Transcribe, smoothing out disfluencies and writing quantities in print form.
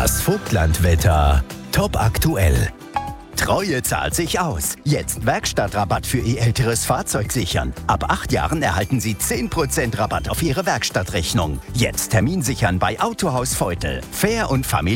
Das Vogtlandwetter. Top aktuell. Treue zahlt sich aus. Jetzt Werkstattrabatt für Ihr älteres Fahrzeug sichern. Ab 8 Jahren erhalten Sie 10% Rabatt auf Ihre Werkstattrechnung. Jetzt Termin sichern bei Autohaus Feutel. Fair und familiär.